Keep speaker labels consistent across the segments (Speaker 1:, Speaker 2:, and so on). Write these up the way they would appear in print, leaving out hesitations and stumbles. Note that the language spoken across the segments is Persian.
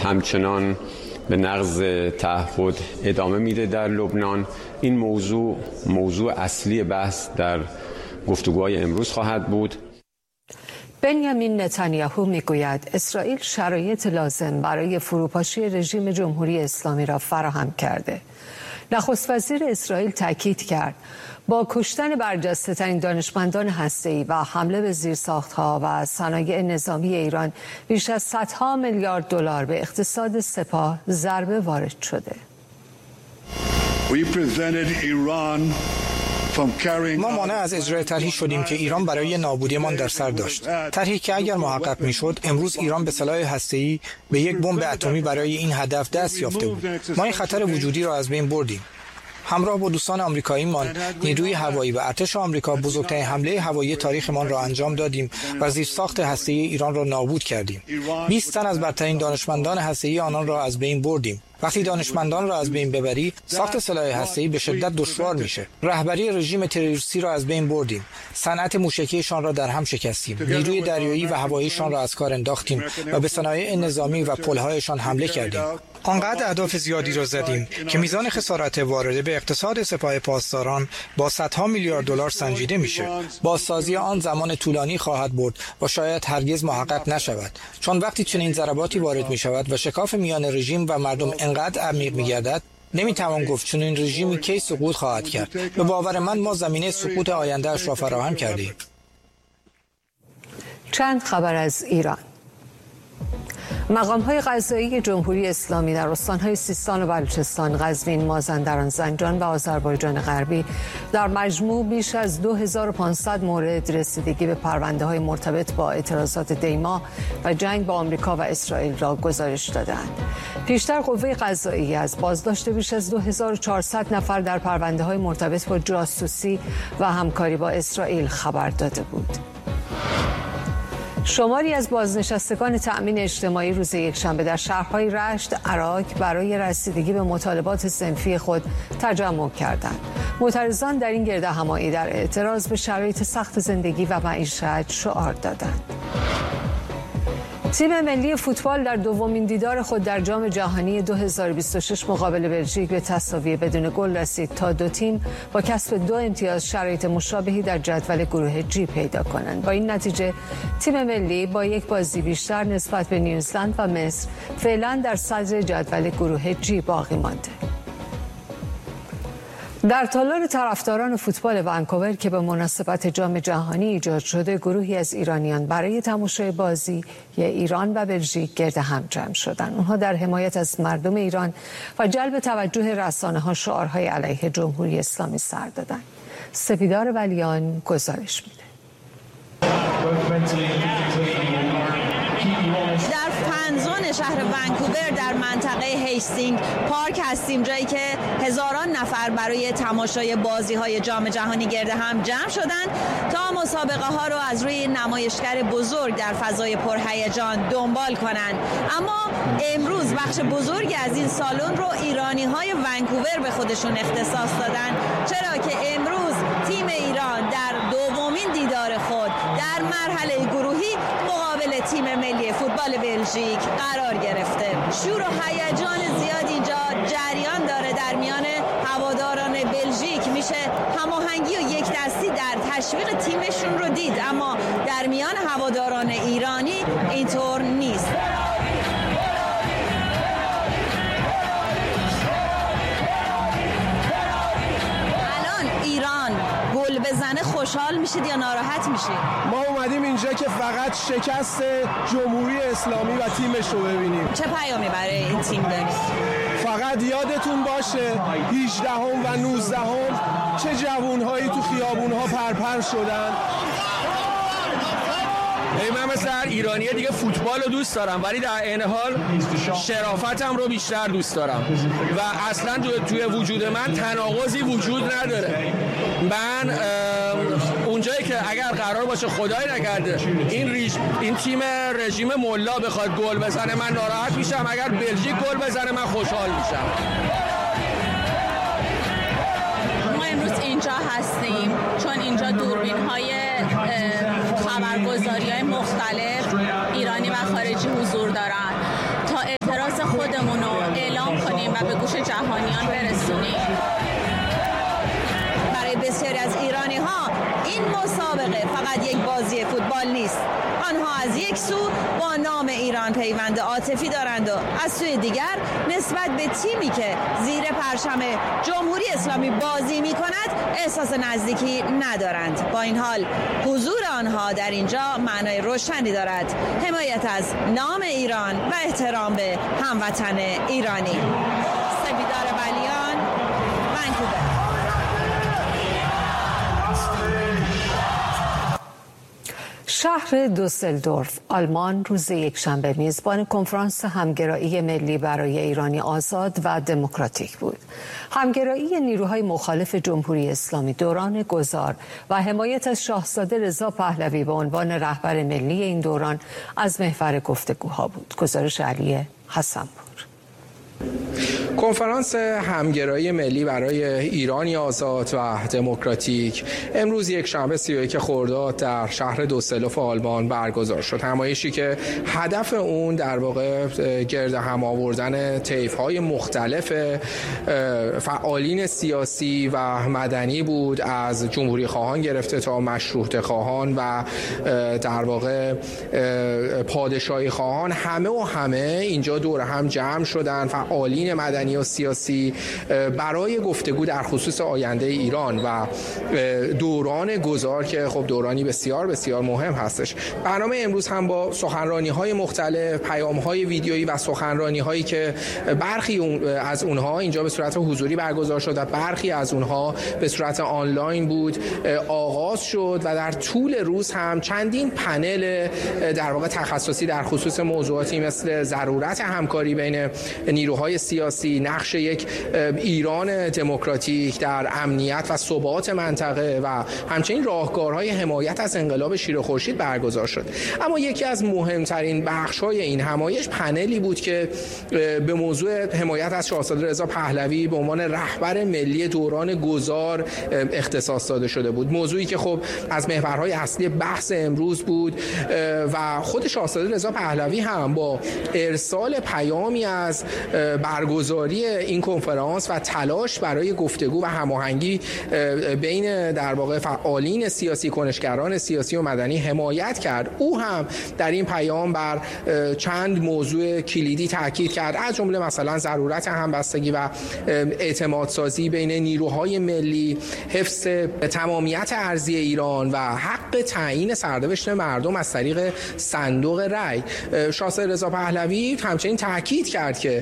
Speaker 1: همچنان به نقض تعهد ادامه میده در لبنان. این موضوع اصلی بحث در گفتگوهای امروز خواهد بود.
Speaker 2: بنیامین نتانیاهو میگوید اسرائیل شرایط لازم برای فروپاشی رژیم جمهوری اسلامی را فراهم کرده. نخست وزیر اسرائیل تاکید کرد با کشتن برجسته‌ترین دانشمندان هسته‌ای و حمله به زیرساخت‌ها و صنایع نظامی ایران بیش از صدها میلیارد دلار به اقتصاد سپاه ضربه وارد شده.
Speaker 3: ما مانع از اجرای طرحی شدیم که ایران برای نابودیمان در سر داشت. طرحی که اگر محقق میشد امروز ایران به سلاح هسته‌ای به یک بمب اتمی برای این هدف دست یافته بود. ما این خطر وجودی را از بین بردیم. همراه با دوستان آمریکاییمان نیروی هوایی و ارتش آمریکا بزرگترین حمله هوایی تاریخمان را انجام دادیم و زیرساخت هسته‌ای ایران را نابود کردیم. 20 تن از برترین دانشمندان هسته‌ای آنان را از بین بردیم. وقتی دانشمندان را از بین ببری، ساخت سلاح هسته‌ای به شدت دشوار میشه. رهبری رژیم تروریستی را از بین بردیم. صنعت موشکیشان را در هم شکستیم. نیروی دریایی و هواییشان را از کار انداختیم و به صنایع نظامی و پل‌هایشان حمله کردیم. آنقدر اهداف زیادی را زدیم که میزان خسارت وارده به اقتصاد سپاه پاسداران با صدها میلیارد دلار سنجیده میشه. بازسازی آن زمان طولانی خواهد برد و شاید هرگز محقق نشود، چون وقتی چنین ضرباتی وارد میشود و شکاف میان رژیم و مردم انقدر عمیق میگردد، نمیتوان گفت چون این رژیمی کی سقوط خواهد کرد. به باور من ما زمینه سقوط آینده‌اش را فراهم کردیم.
Speaker 2: چند خبر از ایران. مقام‌های قضایی جمهوری اسلامی در استان‌های سیستان و بلوچستان، قزوین، مازندران، زنجان و آذربایجان غربی در مجموع بیش از 2500 مورد رسیدگی به پرونده‌های مرتبط با اعتراضات دیما و جنگ با آمریکا و اسرائیل را گزارش دادند. پیشتر قوه قضاییه از بازداشت بیش از 2400 نفر در پرونده‌های مرتبط با جاسوسی و همکاری با اسرائیل خبر داده بود. شماری از بازنشستگان تأمین اجتماعی روز یکشنبه در شهرهای رشت، عراق برای رسیدگی به مطالبات صنفی خود تجمع کردند. معترضان در این گردهمایی در اعتراض به شرایط سخت زندگی و معیشت شعار دادند. تیم ملی فوتبال در دومین دیدار خود در جام جهانی 2026 مقابل بلژیک به تساوی بدون گل رسید تا دو تیم با کسب 2 امتیاز شرایط مشابهی در جدول گروه جی پیدا کنند. با این نتیجه تیم ملی با 1 بازی بیشتر نسبت به نیوزلند و مصر فعلا در صدر جدول گروه جی باقی مانده. در تالار طرفداران فوتبال ونکوور که به مناسبت جام جهانی ایجاد شده، گروهی از ایرانیان برای تماشای بازی ایران و بلژیک گرد هم جمع شدند. اونها در حمایت از مردم ایران و جلب توجه رسانه‌ها شعارهای علیه جمهوری اسلامی سر دادند. سپیدار ولیان گزارش میده.
Speaker 4: در فنزون شهر ونکوور در منطقه هیستینگ پارک هستیم، جایی که هزاران نفر برای تماشای بازی‌های جام جهانی گرد هم جمع شدند تا مسابقه ها رو از روی نمایشگر بزرگ در فضای پرهیجان دنبال کنند. اما امروز بخش بزرگی از این سالن رو ایرانی‌های ونکوور به خودشون اختصاص دادن، چرا که امروز تیم ایران در دومین دیدار خود در مرحله گروهی مقابل تیم ملی فوتبال بلژیک قرار گرفته. شور و هیجان زیاد اینجا جریان داره در میان هواداران بلژیک. میشه هماهنگی و یک دستی در تشویق تیمشون رو دید، اما در میان هواداران ایرانی اینطور نیست. بزنه خوشحال میشید یا ناراحت میشید؟
Speaker 5: ما اومدیم اینجا که فقط شکست جمهوری اسلامی و تیمش رو ببینیم.
Speaker 4: چه پیامی برای این تیم دارید؟
Speaker 5: فقط یادتون باشه 18 و 19 چه جوانهایی تو خیابونها پرپر شدن.
Speaker 6: من مثل هر ایرانی دیگه فوتبال رو دوست دارم، ولی در عین حال شرافتم رو بیشتر دوست دارم و اصلا توی وجود من تناقضی وجود نداره. من اونجایی که اگر قرار باشه خدای نکرده این تیم رژیم ملا بخواد گل بزنه من ناراحت میشم، اگر بلژیک گل بزنه من خوشحال میشم.
Speaker 7: ما امروز اینجا هستیم چون اینجا دوربین‌های خبرگزاری‌های مختلف ایرانی و خارجی حضور دارن تا اعتراض اعلام کنیم و به گوش جهانیان برسونیم.
Speaker 4: برای بسیاری از ایرانی ها این مسابقه فقط یک بازی فوتبال نیست. آنها از یک سو با نام ایران پیوند عاطفی دارند و از سوی دیگر نسبت به تیمی که زیر پرچم جمهوری اسلامی بازی می کند احساس نزدیکی ندارند. با این حال حضور آنها در اینجا معنای روشنی دارد: حمایت از نام ایران و احترام به هموطن ایرانی. سپیدار ولیان، ونکوور.
Speaker 2: شهر دوسلدورف آلمان روز یکشنبه میزبان کنفرانس همگرایی ملی برای ایرانی آزاد و دموکراتیک بود. همگرایی نیروهای مخالف جمهوری اسلامی دوران گذار و حمایت از شاهزاده رضا پهلوی به عنوان رهبر ملی این دوران از محور گفتگوها بود. گزارش علی حسن‌پور.
Speaker 8: کنفرانس همگرایی ملی برای ایرانی آزاد و دموکراتیک امروز یکشنبه 31 خرداد در شهر دوسلدورف آلمان برگزار شد. همایشی که هدف اون در واقع گرد هم آوردن طیف‌های مختلف فعالین سیاسی و مدنی بود، از جمهوری خواهان گرفته تا مشروطه خواهان و در واقع پادشاهی خواهان. همه اینجا دور هم جمع شدن، فعالین مدنی و سیاسی، برای گفتگو در خصوص آینده ایران و دوران گذار که خب دورانی بسیار بسیار مهم هستش. برنامه امروز هم با سخنرانی‌های مختلف، پیام‌های ویدیویی و سخنرانی‌هایی که برخی از اونها اینجا به صورت حضوری برگزار شد و برخی از اونها به صورت آنلاین بود آغاز شد و در طول روز هم چندین پنل در واقع تخصصی در خصوص موضوعاتی مثل ضرورت همکاری بین نیروهای سیاسی، نقش یک ایران دموکراتیک در امنیت و ثبات منطقه و همچنین راهکارهای حمایت از انقلاب شیر و خورشید برگزار شد. اما یکی از مهمترین بخش‌های این همایش پنلی بود که به موضوع حمایت از شاهزاده رضا پهلوی به عنوان رهبر ملی دوران گذار اختصاص داده شده بود. موضوعی که خب از محورهای اصلی بحث امروز بود و خود شاهزاده رضا پهلوی هم با ارسال پیامی از برگزاری این کنفرانس و تلاش برای گفتگو و هماهنگی بین در واقع فعالین سیاسی، کنشگران سیاسی و مدنی حمایت کرد. او هم در این پیام بر چند موضوع کلیدی تاکید کرد، از جمله مثلا ضرورت همبستگی و اعتمادسازی بین نیروهای ملی، حفظ تمامیت ارضی ایران و حق تعیین سرنوشت مردم از طریق صندوق رای. شاهزاده رضا پهلوی همچنین تاکید کرد که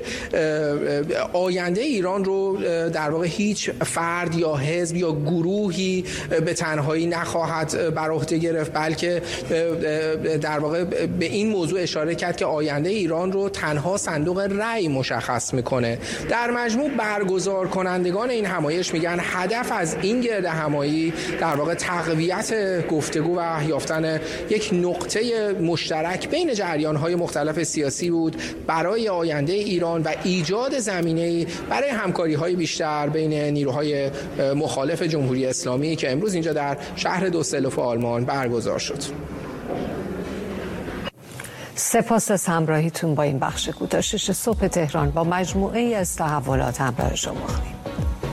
Speaker 8: آینده ایران رو در واقع هیچ فرد یا حزب یا گروهی به تنهایی نخواهد بر عهده گرفت، بلکه در واقع به این موضوع اشاره کرد که آینده ایران رو تنها صندوق رأی مشخص میکنه. در مجموع برگزار کنندگان این همایش میگن هدف از این گرد همایی در واقع تقویت گفتگو و یافتن یک نقطه مشترک بین جریان‌های مختلف سیاسی بود برای آینده ایران و ایجاد زمینه‌ای برای همکاری‌های بیشتر بین نیروهای مخالف جمهوری اسلامی که امروز اینجا در شهر دوسلدورف آلمان برگزار شد.
Speaker 2: سپاس از همراهیتون با این بخش کوتاه. 6 صبح تهران با مجموعه‌ای از تحولات همراه شما.